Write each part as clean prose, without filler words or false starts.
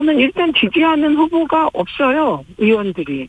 저는 일단 지지하는 후보가 없어요. 의원들이.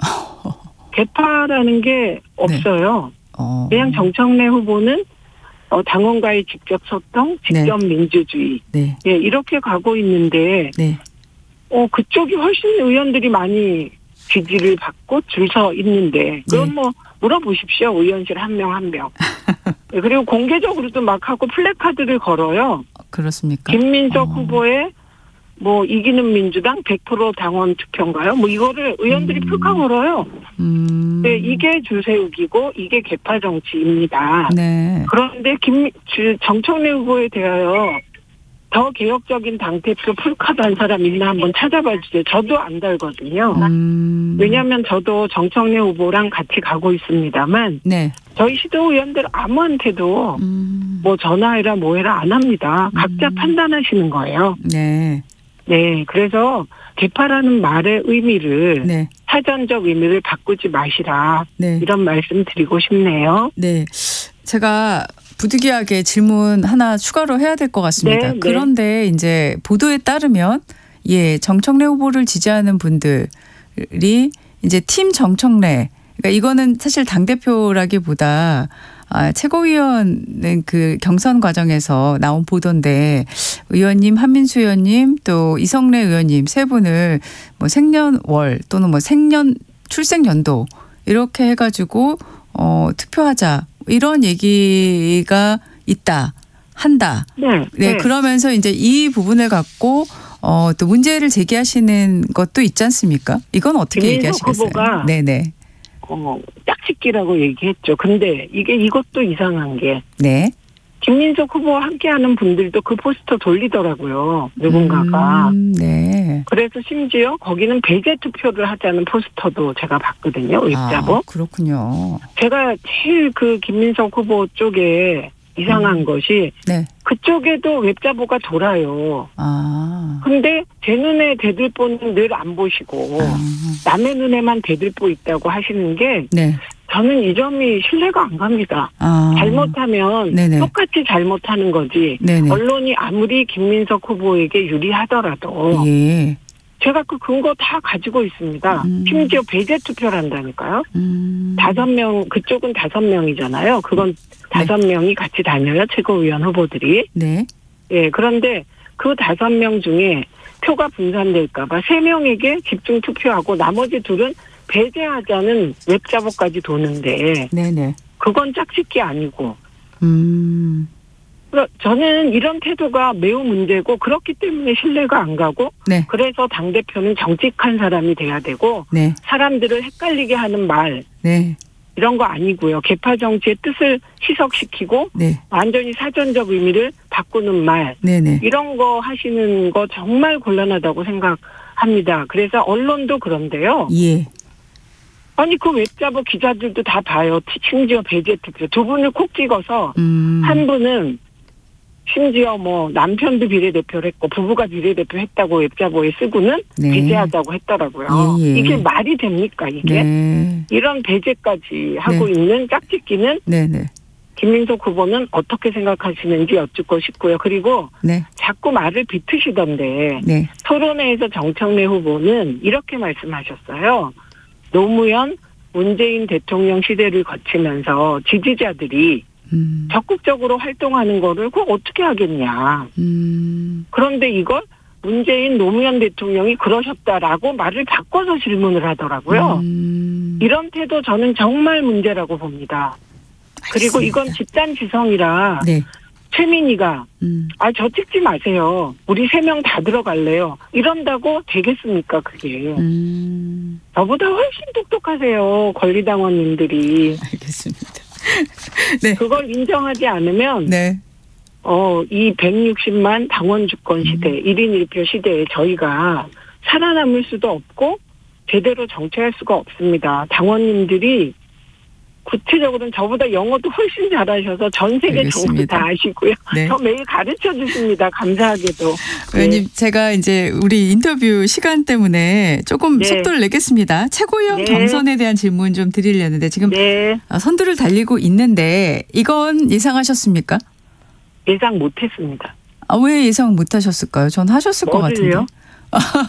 개파라는 게 없어요. 그냥 정청래 후보는 당원과의 직접 소통, 직접 네. 민주주의. 네. 예, 이렇게 가고 있는데 네. 그쪽이 훨씬 의원들이 많이 지지를 받고 줄 서 있는데 그럼 네. 뭐 물어보십시오. 의원실 한 명 한 명. 네, 그리고 공개적으로도 막 하고 플래카드를 걸어요. 그렇습니까? 김민석 후보의 뭐 이기는 민주당 100% 당원 투표인가요? 뭐 이거를 의원들이 풀카 걸어요. 네, 이게 줄세우기고 이게 개파 정치입니다. 네. 그런데 정청래 후보에 대하여 더 개혁적인 당대표 풀카드 한 사람 있나 한번 찾아봐 주세요. 저도 안 달거든요. 왜냐하면 저도 정청래 후보랑 같이 가고 있습니다만 네. 저희 시도 의원들 아무한테도 뭐 전화해라 뭐해라 안 합니다. 각자 판단하시는 거예요. 네. 네, 그래서 개파라는 말의 의미를 네. 사전적 의미를 바꾸지 마시라. 네. 이런 말씀 드리고 싶네요. 네. 제가 부득이하게 질문 하나 추가로 해야 될 것 같습니다. 네, 그런데 이제 보도에 따르면 정청래 후보를 지지하는 분들이 이제 팀 정청래, 그러니까 이거는 사실 당대표라기보다 최고위원 그 경선 과정에서 나온 보도인데 의원님, 한민수 의원님 또 이성래 의원님 세 분을 뭐 생년월 또는 뭐 생년 출생연도 이렇게 해가지고 투표하자 이런 얘기가 한다. 네. 그러면서 이제 이 부분을 갖고 또 문제를 제기하시는 것도 있지 않습니까? 이건 어떻게 얘기하시겠어요? 후보가 네네. 짝짓기라고 얘기했죠. 근데 이것도 이상한 게 네. 김민석 후보와 함께하는 분들도 그 포스터 돌리더라고요. 누군가가. 네. 그래서 심지어 거기는 배제 투표를 하자는 포스터도 제가 봤거든요. 웹자보. 그렇군요. 제가 제일 그 김민석 후보 쪽에 이상한 것이 네. 그쪽에도 웹자보가 돌아요. 근데 제 눈에 대들보는 늘 안 보시고 남의 눈에만 대들보 있다고 하시는 게 네. 저는 이 점이 신뢰가 안 갑니다. 잘못하면 네네. 똑같이 잘못하는 거지. 네네. 언론이 아무리 김민석 후보에게 유리하더라도 예. 제가 그 근거 다 가지고 있습니다. 심지어 배제 투표를 한다니까요. 5명, 그쪽은 5명이잖아요. 그건 5명이 같이 다녀요. 최고위원 후보들이. 네. 예, 그런데 그 5명 중에 표가 분산될까봐 3명에게 집중 투표하고 나머지 2은 배제하자는 웹자보까지 도는데. 네네. 그건 짝짓기 아니고. 저는 이런 태도가 매우 문제고 그렇기 때문에 신뢰가 안 가고 네. 그래서 당대표는 정직한 사람이 돼야 되고 네. 사람들을 헷갈리게 하는 말 네. 이런 거 아니고요. 개파 정치의 뜻을 희석시키고 네. 완전히 사전적 의미를 바꾸는 말 네네. 이런 거 하시는 거 정말 곤란하다고 생각합니다. 그래서 언론도 그런데요. 예. 아니 그 웹자보 기자들도 다 봐요. 심지어 배제 투표 2분을 콕 찍어서 한 분은 심지어 뭐 남편도 비례대표를 했고 부부가 비례대표 했다고 웹자보에 쓰고는 네. 배제하자고 했더라고요. 예. 이게 말이 됩니까 이게? 네. 이런 배제까지 하고 있는 짝짓기는 네네. 김민석 후보는 어떻게 생각하시는지 여쭙고 싶고요. 그리고 네. 자꾸 말을 비트시던데 네. 토론회에서 정청래 후보는 이렇게 말씀하셨어요. 노무현 문재인 대통령 시대를 거치면서 지지자들이 적극적으로 활동하는 거를 그거 어떻게 하겠냐. 그런데 이걸 문재인 노무현 대통령이 그러셨다라고 말을 바꿔서 질문을 하더라고요. 이런 태도 저는 정말 문제라고 봅니다. 그리고 이건 집단지성이라 네. 최민희가 저 찍지 마세요. 우리 3명 다 들어갈래요. 이런다고 되겠습니까 그게. 저보다 훨씬 똑똑하세요. 권리당원님들이. 알겠습니다. 네. 그걸 인정하지 않으면 네. 이 160만 당원 주권 시대, 1인 1표 시대에 저희가 살아남을 수도 없고 제대로 정치할 수가 없습니다. 당원님들이 구체적으로는 저보다 영어도 훨씬 잘하셔서 전 세계 정부 다 아시고요. 네. 저 매일 가르쳐 주십니다. 감사하게도. 의원님, 제가 이제 우리 인터뷰 시간 때문에 조금 네. 속도를 내겠습니다. 최고위원 네. 경선에 대한 질문 좀 드리려는데 지금 네. 선두를 달리고 있는데 이건 예상하셨습니까? 예상 못했습니다. 왜 예상 못하셨을까요? 전 하셨을 것 같은데.